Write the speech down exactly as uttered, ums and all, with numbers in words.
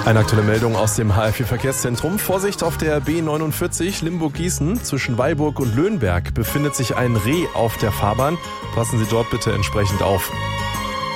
Eine aktuelle Meldung aus dem H R vier Verkehrszentrum. Vorsicht auf der B neunundvierzig Limburg-Gießen. Zwischen Weilburg und Löhnberg befindet sich ein Reh auf der Fahrbahn. Passen Sie dort bitte entsprechend auf.